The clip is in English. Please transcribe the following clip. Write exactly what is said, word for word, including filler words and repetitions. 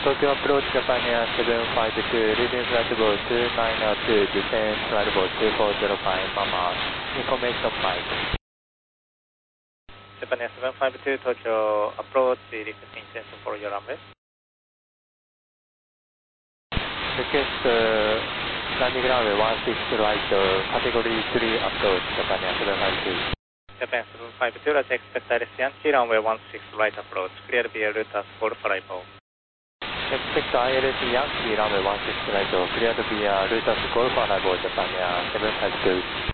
Tokyo approach Japan Air seven five two, leading flight about two nine two, descent flight about two four zero five, Mama, information flight. Japan Air seven five two, Tokyo approach, requesting intention for your runway. Request uh, landing runway one six right, uh, category three approach, Japan Air seven five two. Japan seven five two, let's expect Alice Yankee, runway one six right approach, clear via route as for flypo. Expect I L S Yankee, runway one six right, cleared via route as Golf Arrival, Japan Air seven five two.